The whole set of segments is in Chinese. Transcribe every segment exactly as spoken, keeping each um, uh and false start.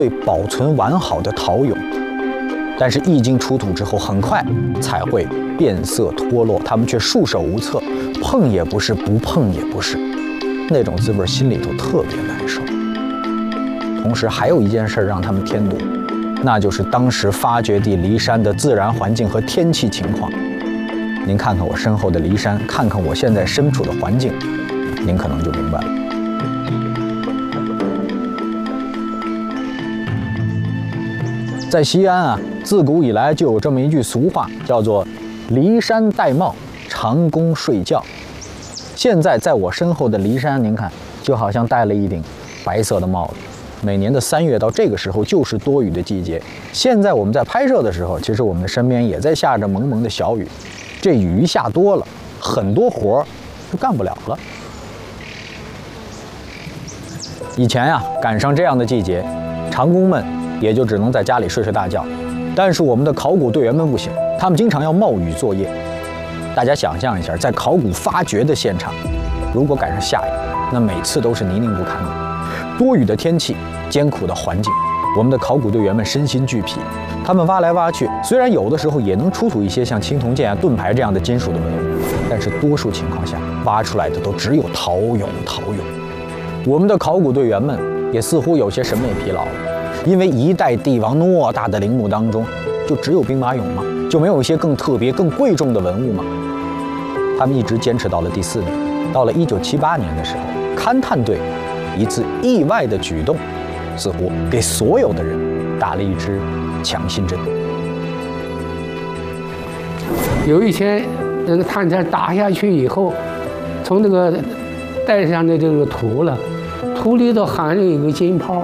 对保存完好的陶俑，但是一经出土之后，很快彩绘变色脱落，他们却束手无策，碰也不是，不碰也不是，那种滋味心里头特别难受。同时还有一件事让他们添堵，那就是当时发掘地骊山的自然环境和天气情况。您看看我身后的骊山，看看我现在身处的环境，您可能就明白了。在西安啊，自古以来就有这么一句俗话，叫做“骊山戴帽，长工睡觉”。现在在我身后的骊山，您看，就好像戴了一顶白色的帽子。每年的三月到这个时候就是多雨的季节。现在我们在拍摄的时候，其实我们的身边也在下着蒙蒙的小雨。这雨一下多了，很多活儿就干不了了。以前呀、啊，赶上这样的季节，长工们也就只能在家里睡睡大觉。但是我们的考古队员们不行，他们经常要冒雨作业。大家想象一下，在考古发掘的现场，如果赶上下雨，那每次都是泥泞不堪的。多雨的天气，艰苦的环境，我们的考古队员们身心俱疲。他们挖来挖去，虽然有的时候也能出土一些像青铜剑啊、盾牌这样的金属的文物，但是多数情况下挖出来的都只有陶俑。陶俑，我们的考古队员们也似乎有些审美疲劳了，因为一代帝王偌大的陵墓当中，就只有兵马俑吗？就没有一些更特别、更贵重的文物吗？他们一直坚持到了第四年，到了一九七八年的时候，勘探队一次意外的举动，似乎给所有的人打了一支强心针。 有一天，那个探针打下去以后，从那个带上的这个土了，土里头含着一个金泡。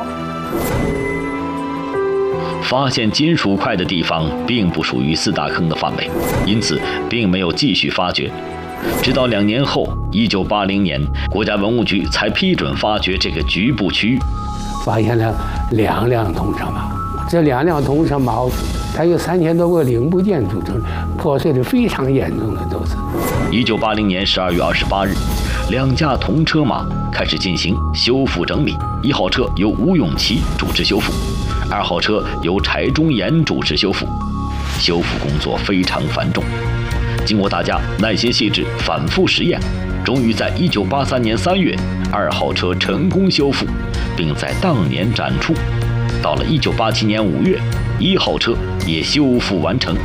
发现金属块的地方并不属于四大坑的范围，因此并没有继续发掘。直到两年后，一九八零年，国家文物局才批准发掘这个局部区域。 发现了两辆铜车马，这两辆铜车马，它有三千多个零部件组成，破碎的非常严重的都是。 一九八零年十二月二十八日，两架铜车马开始进行修复整理。一号车由吴永琪主持修复，二号车由柴忠言主持修复。修复工作非常繁重，经过大家耐心细致、反复实验，终于在一九八三年三月，二号车成功修复，并在当年展出。到了一九八七年五月，一号车也修复完成。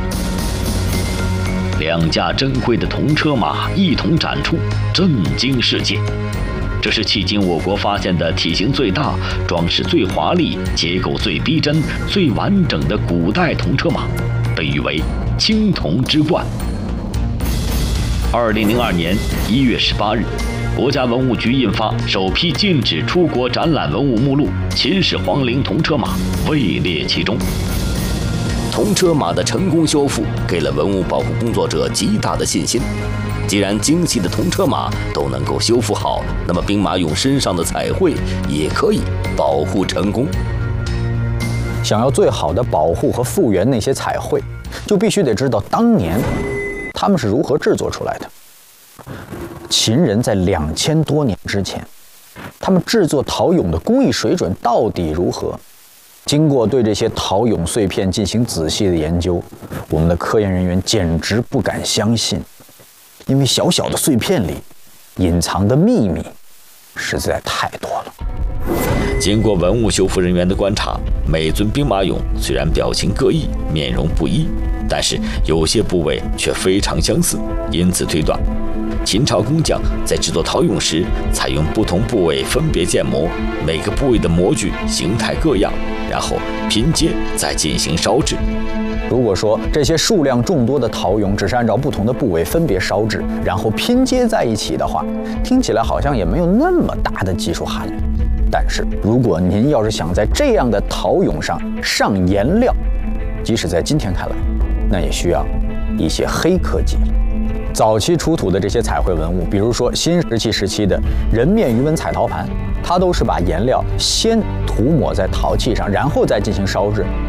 两架珍贵的铜车马一同展出，震惊世界。这是迄今我国发现的体型最大、装饰最华丽、结构最逼真、最完整的古代铜车马，被誉为青铜之冠。二零零二年一月十八日，国家文物局印发首批禁止出国展览文物目录，秦始皇陵铜车马位列其中。 铜车马的成功修复，给了文物保护工作者极大的信心。既然精细的铜车马都能够修复好，那么兵马俑身上的彩绘也可以保护成功。 想要最好的保护和复原那些彩绘，就必须得知道当年他们是如何制作出来的。秦人在两千多年之前，他们制作陶俑的工艺水准到底如何？经过对这些陶俑碎片进行仔细的研究，我们的科研人员简直不敢相信，因为小小的碎片里隐藏的秘密实在太多了。 经过文物修复人员的观察，每尊兵马俑虽然表情各异、面容不一，但是有些部位却非常相似，因此推断，秦朝工匠在制作陶俑时，采用不同部位分别建模，每个部位的模具形态各样，然后拼接再进行烧制。 如果说这些数量众多的陶俑只是按照不同的部位分别烧制，然后拼接在一起的话，听起来好像也没有那么大的技术含量。但是如果您要是想在这样的陶俑上上颜料，即使在今天看来，那也需要一些黑科技了。早期出土的这些彩绘文物，比如说新石器时期的人面鱼纹彩陶盘，它都是把颜料先涂抹在陶器上，然后再进行烧制。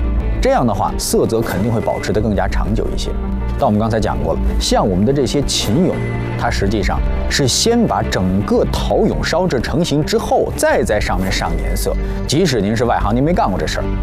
这样的话色泽肯定会保持得更加长久一些。但我们刚才讲过了，像我们的这些秦俑，它实际上是先把整个陶俑烧制成型之后，再在上面上颜色。即使您是外行，您没干过这事儿，